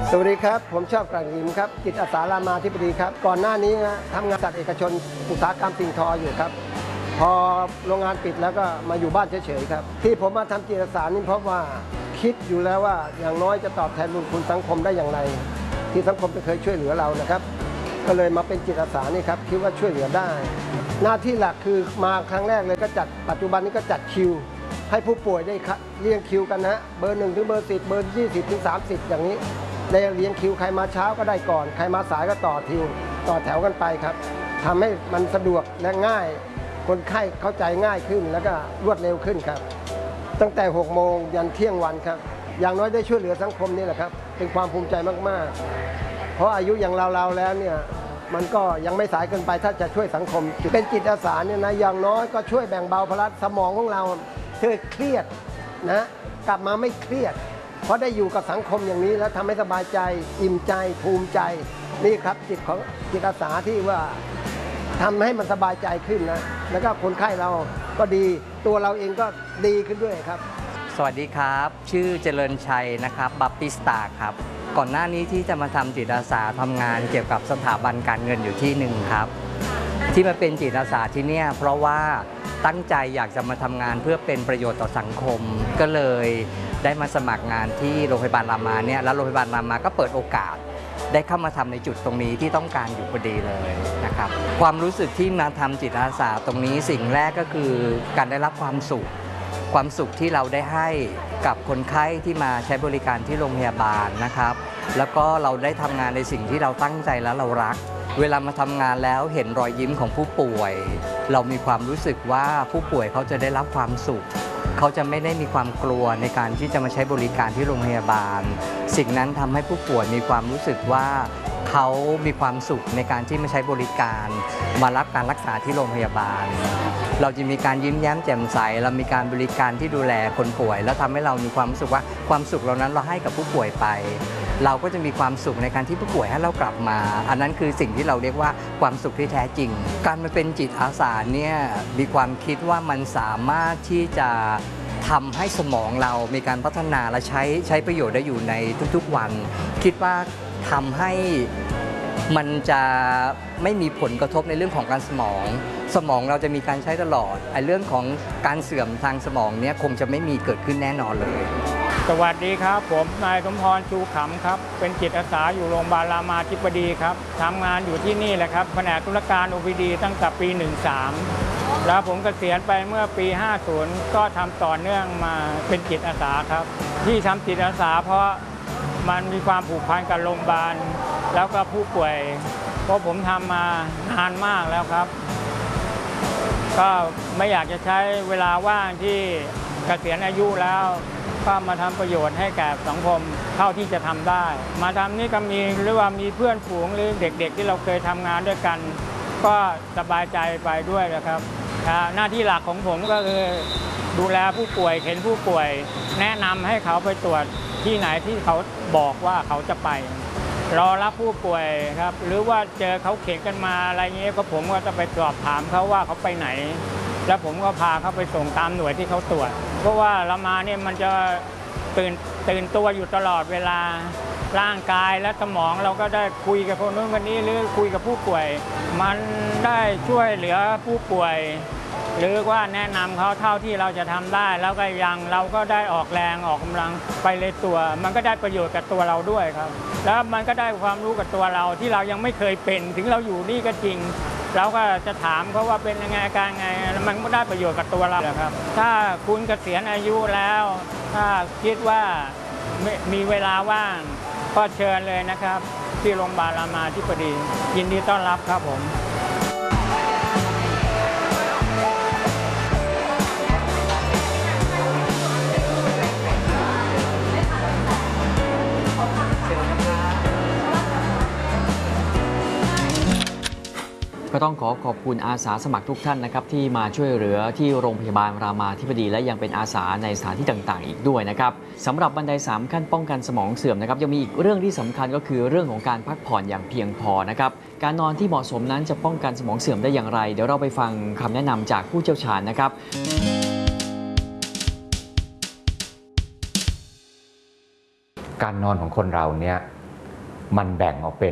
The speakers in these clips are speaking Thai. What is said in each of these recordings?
สวัสดีครับผมชอบกลั่นยิ้มครับจิตอาสารามาธิบดีครับก่อนหน้านี้นะทำงานจัดเอกชนอุตสาหกรรมสิ่งทออยู่ครับพอโรงงานปิดแล้วก็มาอยู่บ้านเฉยๆครับที่ผมมาทำจิตอาสานี่เพราะว่าคิดอยู่แล้วว่าอย่างน้อยจะตอบแทนบุญคุณสังคมได้อย่างไรที่สังคมเคยช่วยเหลือเรานะครับก็เลยมาเป็นจิตอาสานี่ครับคิดว่าช่วยเหลือได้หน้าที่หลักคือมาครั้งแรกเลยก็จัดปัจจุบันนี้ก็จัดคิวให้ผู้ป่วยได้เรียงคิวกันนะเบอร์ 1 ถึงเบอร์ 10 เบอร์ 20 ถึง 30อย่างนี้ได้เรียงคิวใครมาเช้าก็ได้ก่อนใครมาสายก็ต่อแถวกันไปครับทำให้มันสะดวกและง่ายคนไข้เข้าใจง่ายขึ้นแล้วก็รวดเร็วขึ้นครับตั้งแต่6 โมงยันเที่ยงวันครับอย่างน้อยได้ช่วยเหลือสังคมนี่แหละครับเป็นความภูมิใจมากๆเพราะอายุอย่างเราแล้วเนี่ยมันก็ยังไม่สายเกินไปถ้าจะช่วยสังคมเป็นจิตอาสาเนี่ยนะอย่างน้อยก็ช่วยแบ่งเบาภาระสมองของเราเครียดนะกลับมาไม่เครียดเพราะได้อยู่กับสังคมอย่างนี้แล้วทำให้สบายใจอิ่มใจภูมิใจนี่ครับจิตของจิตอาสาที่ว่าทำให้มันสบายใจขึ้นนะแล้วก็คนไข้เราก็ดีตัวเราเองก็ดีขึ้นด้วยครับสวัสดีครับชื่อเจริญชัยนะครับบัพติสตาครับก่อนหน้านี้ที่จะมาทำจิตอาสาทำงานเกี่ยวกับสถาบันการเงินอยู่ที่หนึ่งครับที่มาเป็นจิตอาสาที่นี่เพราะว่าตั้งใจอยากจะมาทำงานเพื่อเป็นประโยชน์ต่อสังคมก็เลยได้มาสมัครงานที่โรงพยาบาลรามาเนี่ยแล้วโรงพยาบาลรามาก็เปิดโอกาสได้เข้ามาทำในจุดตรงนี้ที่ต้องการอยู่พอดีเลยนะครับความรู้สึกที่มาทำจิตอาสาตรงนี้สิ่งแรกก็คือการได้รับความสุขที่เราได้ให้กับคนไข้ที่มาใช้บริการที่โรงพยาบาลนะครับแล้วก็เราได้ทำงานในสิ่งที่เราตั้งใจและเรารักเวลามาทำงานแล้วเห็นรอยยิ้มของผู้ป่วยเรามีความรู้สึกว่าผู้ป่วยเขาจะได้รับความสุขเขาจะไม่ได้มีความกลัวในการที่จะมาใช้บริการที่โรงพยาบาลสิ่งนั้นทำให้ผู้ป่วยมีความรู้สึกว่าเขามีความสุขในการที่มาใช้บริการมารับการรักษาที่โรงพยาบาลเราจะมีการยิ้มแย้มแจ่มใสเรามีการบริการที่ดูแลคนป่วยแล้วทำให้เรามีความรู้สึกว่าความสุขเหล่านั้นเราให้กับผู้ป่วยไปเราก็จะมีความสุขในการที่ผู้ป่วยให้เรากลับมาอันนั้นคือสิ่งที่เราเรียกว่าความสุขที่แท้จริงการมาเป็นจิตอาสาเนี่ยมีความคิดว่ามันสามารถที่จะทำให้สมองเรามีการพัฒนาและใช้ประโยชน์ได้อยู่ในทุกๆวันคิดว่าทำให้มันจะไม่มีผลกระทบในเรื่องของการสมองเราจะมีการใช้ตลอดไอ้เรื่องของการเสื่อมทางสมองเนี่ยคงจะไม่มีเกิดขึ้นแน่นอนเลยสวัสดีครับผมนายสมพรชูขำครับเป็นจิตอาสาอยู่โรงพยาบาลรามาธิบดีครับทำงานอยู่ที่นี่แหละครับแผนกธุรการ OPD ตั้งแต่ปี 13แล้วผมเกษียณไปเมื่อปี 50ก็ทำต่อเนื่องมาเป็นจิตอาสาครับที่ทำจิตอาสาเพราะมันมีความผูกพันกับโรงพยาบาลแล้วก็ผู้ป่วยเพราะผมทำมานานมากแล้วครับก็ไม่อยากจะใช้เวลาว่างที่เกษียณอายุแล้วก็มาทำประโยชน์ให้แก่สังคมเท่าที่จะทำได้มาทำนี่ก็มีหรือว่ามีเพื่อนฝูงหรือเด็กๆที่เราเคยทำงานด้วยกันก็สบายใจไปด้วยนะครับหน้าที่หลักของผมก็คือดูแลผู้ป่วยเข็นผู้ป่วยแนะนำให้เขาไปตรวจที่ไหนที่เขาบอกว่าเขาจะไปรอรับผู้ป่วยครับหรือว่าเจอเขาเข็นกันมาอะไรเงี้ยก็ผมก็จะไปสอบถามเขาว่าเขาไปไหนแล้วผมก็พาเขาไปส่งตามหน่วยที่เขาตรวจเพราะว่ารามาเนี่ยมันจะตื่นตัวอยู่ตลอดเวลาร่างกายและสมองเราก็ได้คุยกับคนนู้นคนนี้หรือคุยกับผู้ป่วยมันได้ช่วยเหลือผู้ป่วยหรือว่าแนะนำเขาเท่าที่เราจะทำได้แล้วก็ยังเราก็ได้ออกแรงออกกำลังไปเลยตัวมันก็ได้ประโยชน์กับตัวเราด้วยครับแล้วมันก็ได้ความรู้กับตัวเราที่เรายังไม่เคยเป็นถึงเราอยู่นี่ก็จริงเราก็จะถามเขาว่าเป็นยังไงการไงมันก็ได้ประโยชน์กับตัวเราครับถ้าคุณเกษียณอายุแล้วถ้าคิดว่ามีเวลาว่างก็เชิญเลยนะครับที่โรงพยาบาลรามาธิบดียินดีต้อนรับครับผมก็ต้องขอบคุณอาสาสมัครทุกท่านนะครับที่มาช่วยเหลือที่โรงพยาบาลรามาธิบดีและยังเป็นอาสาในสถานที่ต่างๆอีกด้วยนะครับสำหรับบันได3ขั้นป้องกันสมองเสื่อมนะครับยังมีอีกเรื่องที่สำคัญก็คือเรื่องของการพักผ่อนอย่างเพียงพอนะครับการนอนที่เหมาะสมนั้นจะป้องกันสมองเสื่อมได้อย่างไรเดี๋ยวเราไปฟังคำแนะนำจากผู้เชี่ยวชาญนะครับการนอนของคนเราเนี่ยมันแบ่งออกเป็น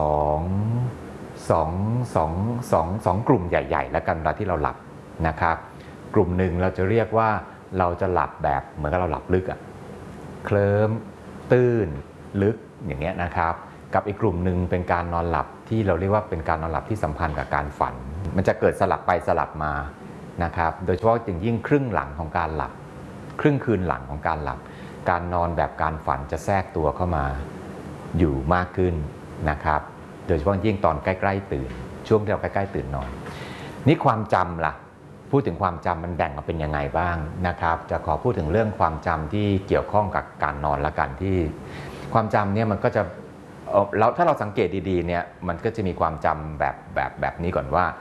สองกลุ่มใหญ่ๆแล้วกันเวลาที่เราหลับนะครับกลุ่มหนึ่งเราจะเรียกว่าเราจะหลับแบบเหมือนกับเราหลับลึกอะเคลิ้มตื้นลึกอย่างเงี้ยนะครับกับอีกกลุ่มหนึ่งเป็นการนอนหลับที่เราเรียกว่าเป็นการนอนหลับที่สัมพันธ์กับการฝันมันจะเกิดสลับไปสลับมานะครับโดยเฉพาะอย่างยิ่งครึ่งหลังของการหลับครึ่งคืนหลังของการหลับการนอนแบบการฝันจะแทรกตัวเข้ามาอยู่มากขึ้นนะครับโดยเฉพาะยิ่งตอนใกล้ๆตื่นช่วงที่เราใกล้ๆตื่นนอนนี่ความจำล่ะพูดถึงความจำมันแบ่งออกเป็นยังไงบ้างนะครับจะขอพูดถึงเรื่องความจำที่เกี่ยวข้องกับการนอนละกันที่ความจำเนี่ยมันก็จะแล้วถ้าเราสังเกตดีๆเนี่ยมันก็จะมีความจำแบบนี้ก่อนว่า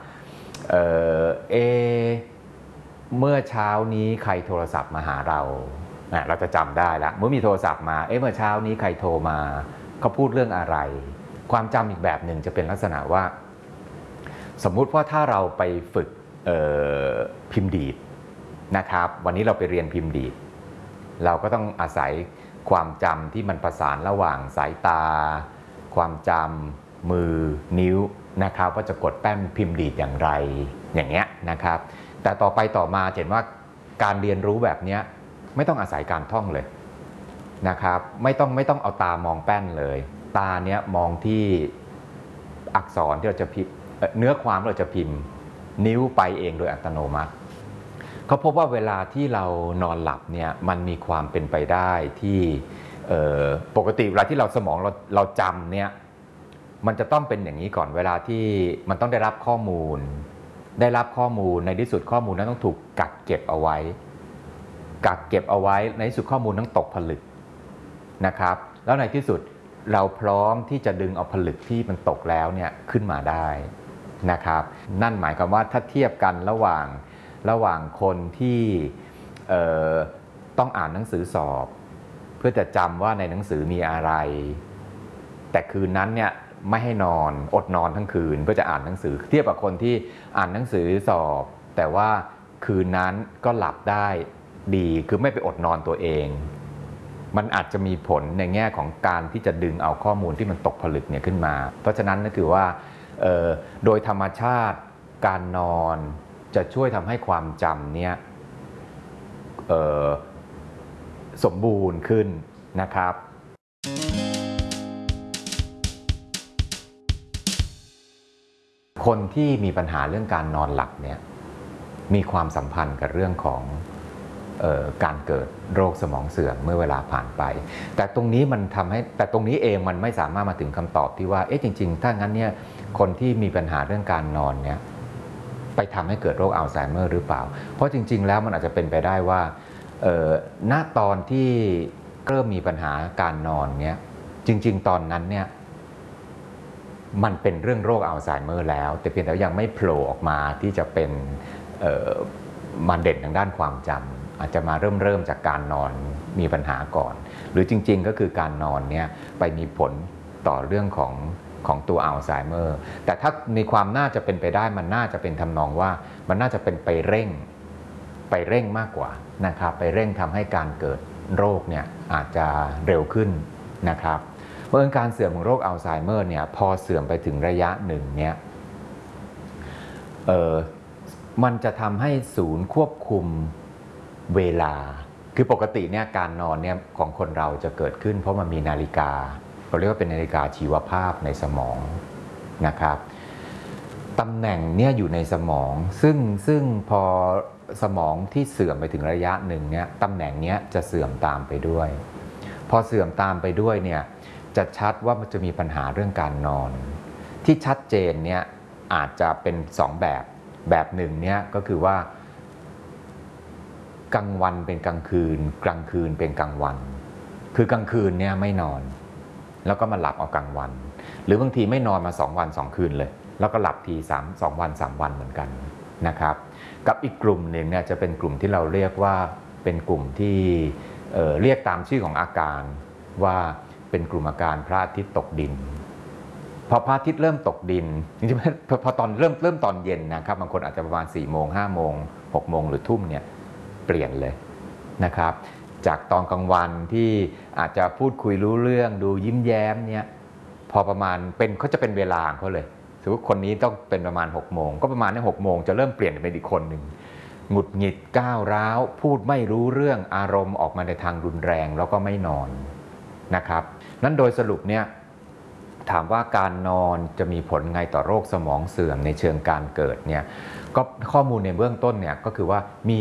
เมื่อเช้านี้ใครโทรศัพท์มาหาเราจะจำได้ละเมื่อมีโทรศัพท์มาเมื่อเช้านี้ใครโทรมาเขาพูดเรื่องอะไรความจำอีกแบบหนึ่งจะเป็นลักษณะว่าสมมุติว่าถ้าเราไปฝึกพิมพ์ดีดนะครับวันนี้เราไปเรียนพิมพ์ดีดเราก็ต้องอาศัยความจำที่มันประสานระหว่างสายตาความจำมือนิ้วนะครับว่าจะกดแป้นพิมพ์ดีดอย่างไรอย่างเงี้ยนะครับแต่ต่อไปต่อมาเห็นว่าการเรียนรู้แบบนี้ไม่ต้องอาศัยการท่องเลยนะครับไม่ต้องเอาตามองแป้นเลยตาเนี้ยมองที่อักษรที่เราจะพิมพ์เนื้อความเราจะพิมพ์นิ้วไปเองโดยอัตโนมัติเขาพบว่าเวลาที่เรานอนหลับเนี่ยมันมีความเป็นไปได้ที่ปกติเวลาที่เราสมองเราจำเนี่ยมันจะต้องเป็นอย่างนี้ก่อนเวลาที่มันต้องได้รับข้อมูลในที่สุดข้อมูลนั้นต้องถูกกักเก็บเอาไว้ในที่สุดข้อมูลต้องตกผลึกนะครับแล้วในที่สุดเราพร้อมที่จะดึงเอาผลึกที่มันตกแล้วเนี่ยขึ้นมาได้นะครับนั่นหมายความว่าถ้าเทียบกันระหว่างคนที่ต้องอ่านหนังสือสอบเพื่อจะจำว่าในหนังสือมีอะไรแต่คืนนั้นเนี่ยไม่ให้นอนอดนอนทั้งคืนเพื่อจะอ่านหนังสือเทียบกับคนที่อ่านหนังสือสอบแต่ว่าคืนนั้นก็หลับได้ดีคือไม่ไปอดนอนตัวเองมันอาจจะมีผลในแง่ของการที่จะดึงเอาข้อมูลที่มันตกผลึกเนี่ยขึ้นมาเพราะฉะนั้นก็คือว่าโดยธรรมชาติการนอนจะช่วยทำให้ความจำเนี่ยสมบูรณ์ขึ้นนะครับคนที่มีปัญหาเรื่องการนอนหลับเนี่ยมีความสัมพันธ์กับเรื่องของการเกิดโรคสมองเสื่อมเมื่อเวลาผ่านไปแต่ตรงนี้เองมันไม่สามารถมาถึงคำตอบที่ว่าจริงๆถ้างั้นเนี่ยคนที่มีปัญหาเรื่องการนอนเนี่ยไปทำให้เกิดโรคอัลไซเมอร์หรือเปล่าเพราะจริงๆแล้วมันอาจจะเป็นไปได้ว่าณตอนที่เริ่มมีปัญหาการนอนเนี่ยจริงๆตอนนั้นเนี่ยมันเป็นเรื่องโรคอัลไซเมอร์แล้วแต่เพียงแต่ยังไม่โผล่ออกมาที่จะเป็นมาเด่นทางด้านความจำอาจจะมาเริ่มจากการนอนมีปัญหาก่อนหรือจริงๆก็คือการนอนเนี่ยไปมีผลต่อเรื่องของตัวอัลไซเมอร์แต่ถ้าในความน่าจะเป็นไปได้มันน่าจะเป็นทำนองว่ามันน่าจะเป็นไปเร่งมากกว่านะครับไปเร่งทำให้การเกิดโรคเนี่ยอาจจะเร็วขึ้นนะครับเพราะการเสื่อมของโรคอัลไซเมอร์เนี่ยพอเสื่อมไปถึงระยะหนึ่งเนี่ยมันจะทำให้ศูนย์ควบคุมเวลาคือปกติเนี่ยการนอนเนี่ยของคนเราจะเกิดขึ้นเพราะมันมีนาฬิกาเราเรียกว่าเป็นนาฬิกาชีวภาพในสมองนะครับตำแหน่งเนี่ยอยู่ในสมองซึ่งพอสมองที่เสื่อมไปถึงระยะหนึ่งเนี่ยตำแหน่งเนี้ยจะเสื่อมตามไปด้วยพอเสื่อมตามไปด้วยเนี่ยจะชัดว่ามันจะมีปัญหาเรื่องการนอนที่ชัดเจนเนี่ยอาจจะเป็น2แบบหนึ่งเนี่ยก็คือว่ากลางวันเป็นกลางคืนกลางคืนเป็นกลางวันคือกลางคืนเนี่ยไม่นอนแล้วก็มาหลับเอากลางวันหรือบางทีไม่นอนมา2 วัน 2 คืนเลยแล้วก็หลับที2 วัน 3 วันเหมือนกันนะครับกับอีกกลุ่มหนึ่งเนี่ยจะเป็นกลุ่มที่เราเรียกว่าเป็นกลุ่มที่เรียกตามชื่อของอาการว่าเป็นกลุ่มอาการพระอาทิตย์ตกดินพอพระอาทิตย์เริ่มตกดินจริงๆพอตอนเริ่มตอนเย็นนะครับบางคนอาจจะประมาณ4 โมง 5 โมง 6 โมงหรือทุ่มเนี่ยเปลี่ยนเลยนะครับจากตอนกลางวันที่อาจจะพูดคุยรู้เรื่องดูยิ้มแย้มเนี่ยพอประมาณเขาจะเป็นเวลาของเขาเลยสมมติคนนี้ต้องเป็นประมาณ6 โมงก็ประมาณใน6 โมงจะเริ่มเปลี่ยนเป็นอีกคนหนึ่งหงุดหงิดก้าวร้าวพูดไม่รู้เรื่องอารมณ์ออกมาในทางรุนแรงแล้วก็ไม่นอนนะครับนั้นโดยสรุปเนี่ยถามว่าการนอนจะมีผลไงต่อโรคสมองเสื่อมในเชิงการเกิดเนี่ยก็ข้อมูลในเบื้องต้นเนี่ยก็คือว่ามี